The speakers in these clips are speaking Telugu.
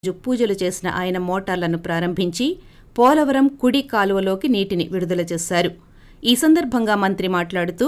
పూజలు చేసిన ఆయన మోటార్లను ప్రారంభించి పోలవరం కుడి కాలువలోకి నీటిని విడుదల చేశారు. ఈ సందర్భంగా మంత్రి మాట్లాడుతూ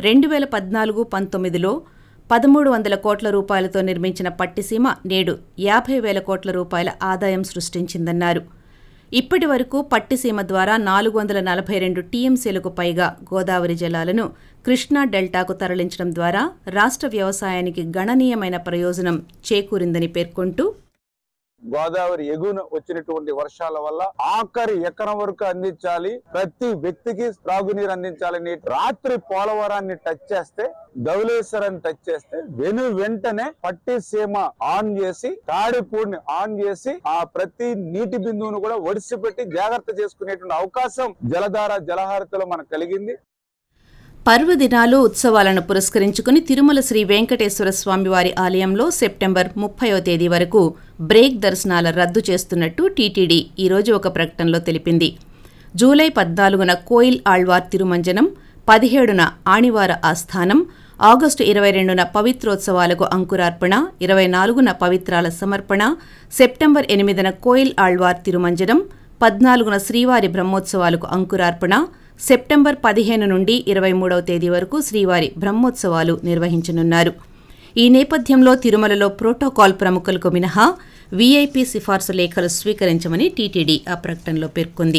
2014-19లో 1,300 కోట్ల రూపాయలతో నిర్మించిన పట్టిసీమ నేడు 50,000 కోట్ల రూపాయల ఆదాయం సృష్టించిందన్నారు. ఇప్పటి వరకు పట్టిసీమ ద్వారా 442 టీఎంసీలకు పైగా గోదావరి జలాలను కృష్ణా డెల్టాకు తరలించడం ద్వారా రాష్ట్ర వ్యవసాయానికి గణనీయమైన ప్రయోజనం చేకూరిందని పేర్కొంటూ, గోదావరి ఎగువన వచ్చినటువంటి వర్షాల వల్ల ఆఖరి ఎకరం వరకు అందించాలి, ప్రతి వ్యక్తికి త్రాగునీరు అందించాలని రాత్రి పోలవరాన్ని టచ్ చేస్తే, ధవళేశ్వరాన్ని టచ్ చేస్తే వెంటనే పట్టిసీమ ఆన్ చేసి తాడిపూడిని ఆన్ చేసి ఆ ప్రతి నీటి బిందువును కూడా ఒడిసిపెట్టి జాగ్రత్త చేసుకునేటువంటి అవకాశం జలధార జలహారతిలో మనకు కలిగింది. పర్వదినాలు ఉత్సవాలను పురస్కరించుకుని తిరుమల శ్రీ వెంకటేశ్వర స్వామివారి ఆలయంలో సెప్టెంబర్ 30వ తేదీ వరకు బ్రేక్ దర్శనాల రద్దు చేస్తున్నట్టు టీటీడీ ఈరోజు ఒక ప్రకటనలో తెలిపింది. జూలై 14న కోయిల్ ఆళ్వార్ తిరుమంజనం, 17న ఆణివార ఆస్థానం, ఆగస్టు 22న పవిత్రోత్సవాలకు అంకురార్పణ, 24న పవిత్రాల సమర్పణ, సెప్టెంబర్ 8న కోయిల్ ఆళ్వార్ తిరుమంజనం, 14న శ్రీవారి బ్రహ్మోత్సవాలకు అంకురార్పణ, సెప్టెంబర్ 15 నుండి 23వ తేదీ వరకు శ్రీవారి బ్రహ్మోత్సవాలు నిర్వహించనున్నారు. ఈ నేపథ్యంలో తిరుమలలో ప్రోటోకాల్ ప్రముఖులకు మినహా వీఐపీ సిఫార్సు లేఖలు స్వీకరించమని టీటీడీ ఆ ప్రకటనలో పేర్కొంది.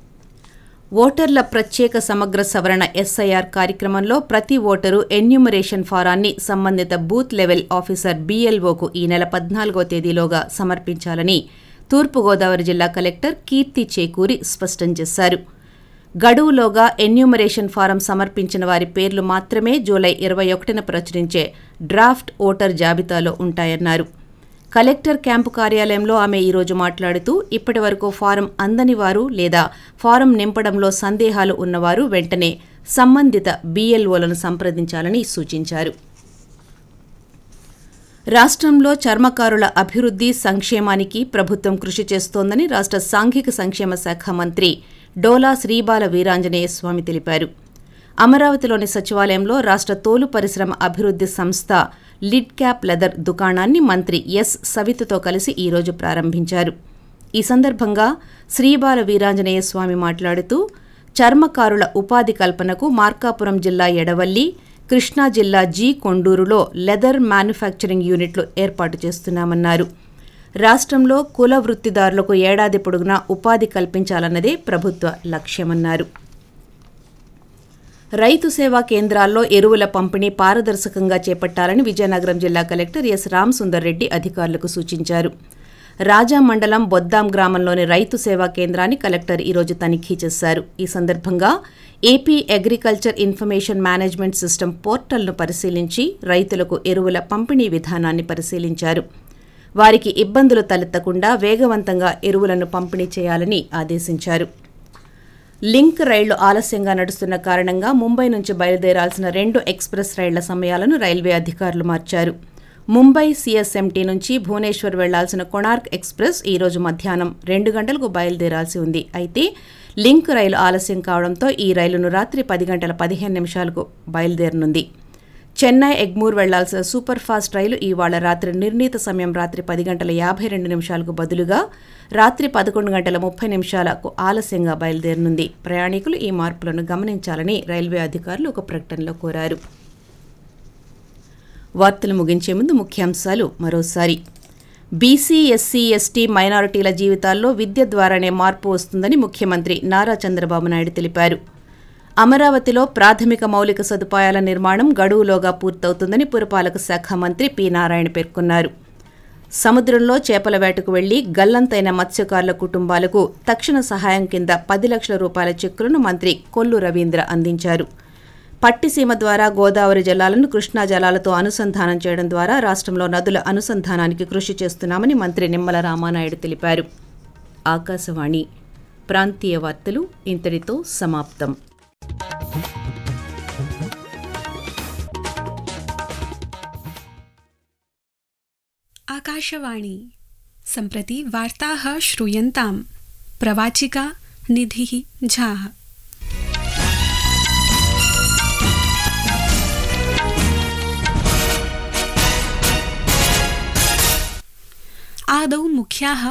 ఓటర్ల ప్రత్యేక సమగ్ర సవరణ ఎస్ఐఆర్ కార్యక్రమంలో ప్రతి ఓటరు ఎన్యూమరేషన్ ఫారాన్ని సంబంధిత బూత్ లెవెల్ ఆఫీసర్ బీఎల్ఓకు ఈ నెల 14వ తేదీలోగా సమర్పించాలని తూర్పుగోదావరి జిల్లా కలెక్టర్ కీర్తి చేకూరి స్పష్టం చేశారు. గడువులోగా ఎన్యూమరేషన్ ఫారం సమర్పించిన వారి పేర్లు మాత్రమే జూలై 21న ప్రచురించే డ్రాఫ్ట్ ఓటర్ జాబితాలో ఉంటాయన్నారు. కలెక్టర్ క్యాంపు కార్యాలయంలో ఆమె ఈరోజు మాట్లాడుతూ, ఇప్పటివరకు ఫారం అందని వారు లేదా ఫారం నింపడంలో సందేహాలు ఉన్నవారు వెంటనే సంబంధిత బీఎల్ఓలను సంప్రదించాలని సూచించారు. రాష్ట్రంలో చర్మకారుల అభివృద్ధి సంక్షేమానికి ప్రభుత్వం కృషి చేస్తోందని రాష్ట్ర సాంఘిక సంక్షేమ శాఖ మంత్రి డోలా శ్రీబాల వీరాంజనేయ స్వామి తెలిపారు. అమరావతిలోని సచివాలయంలో రాష్ట్ర తోలు పరిశ్రమ అభివృద్ధి సంస్థ లిడ్ క్యాప్ లెదర్ దుకాణాన్ని మంత్రి ఎస్ సవితతో కలిసి ఈరోజు ప్రారంభించారు. ఈ సందర్భంగా శ్రీబాల వీరాంజనేయ స్వామి మాట్లాడుతూ, చర్మకారుల ఉపాధి కల్పనకు మార్కాపురం జిల్లా ఎడవల్లి, కృష్ణా జిల్లా జి కొండూరులో లెదర్ మ్యానుఫ్యాక్చరింగ్ యూనిట్లు ఏర్పాటు చేస్తున్నామన్నారు. రాష్ట్రంలో కుల వృత్తిదారులకు ఏడాది పొడుగునా ఉపాధి కల్పించాలన్నదే ప్రభుత్వ లక్ష్యమన్నారు. రైతు సేవా కేంద్రాల్లో ఎరువుల పంపిణీ పారదర్శకంగా చేపట్టాలని విజయనగరం జిల్లా కలెక్టర్ ఎస్ రామసుందర్ రెడ్డి అధికారులకు సూచించారు. రాజా మండలం బొద్దాం గ్రామంలోని రైతు సేవా కేంద్రాన్ని కలెక్టర్ ఈరోజు తనిఖీ చేశారు. ఈ సందర్భంగా AP agriculture information management system పోర్టల్ను పరిశీలించి రైతులకు ఎరువుల పంపిణీ విధానాన్ని పరిశీలించారు. వారికి ఇబ్బందులు తలెత్తకుండా వేగవంతంగా ఎరువులను పంపిణీ చేయాలని ఆదేశించారు. లింక్ రైళ్లు ఆలస్యంగా నడుస్తున్న కారణంగా ముంబై నుంచి బయలుదేరాల్సిన 2 ఎక్స్ప్రెస్ రైళ్ల సమయాలను రైల్వే అధికారులు మార్చారు. ముంబై సిఎస్ఎంటీ నుంచి భువనేశ్వర్ వెళ్లాల్సిన కొణార్క్ ఎక్స్ప్రెస్ ఈరోజు మధ్యాహ్నం 2 గంటలకు బయలుదేరాల్సి ఉంది. అయితే లింక్ రైలు ఆలస్యం కావడంతో ఈ రైలును రాత్రి 10:15 బయలుదేరనుంది. చెన్నై ఎగ్మూర్ వెళ్లాల్సిన సూపర్ ఫాస్ట్ రైలు ఇవాళ రాత్రి నిర్ణీత సమయం రాత్రి 10:52 బదులుగా రాత్రి 11:30 ఆలస్యంగా బయలుదేరనుంది. ప్రయాణికులు ఈ మార్పులను గమనించాలని రైల్వే అధికారులు ఒక ప్రకటనలో కోరారు. వార్తలు ముగించే ముందు ముఖ్యాంశాలు మరోసారి. బీసీ, ఎస్సీ, ఎస్టీ, మైనారిటీల జీవితాల్లో విద్య ద్వారానే మార్పు వస్తుందని ముఖ్యమంత్రి నారా చంద్రబాబు నాయుడు తెలిపారు. అమరావతిలో ప్రాథమిక మౌలిక సదుపాయాల నిర్మాణం గడువులోగా పూర్తవుతుందని పురపాలక శాఖ మంత్రి పి నారాయణ పేర్కొన్నారు. సముద్రంలో చేపల వేటకు వెళ్లి గల్లంతైన మత్స్యకారుల కుటుంబాలకు తక్షణ సహాయం కింద 10 లక్షల రూపాయల చెక్కులను మంత్రి కొల్లు రవీంద్ర అందించారు. పట్టిసీమ ద్వారా గోదావరి జలాలను కృష్ణా జలాలతో అనుసంధానం చేయడం ద్వారా రాష్ట్రంలో నదుల అనుసంధానానికి కృషి చేస్తున్నామని మంత్రి నిమ్మల రామానాయుడు తెలిపారు. ఆకాశవాణి ప్రాంతీయ వార్తలు ఇంతటితో సమాప్తం. आकाशवाणी सम्प्रति वार्ताः श्रूयन्ताम्. प्रवाचिका निधिः झा. आदौ मुख्याः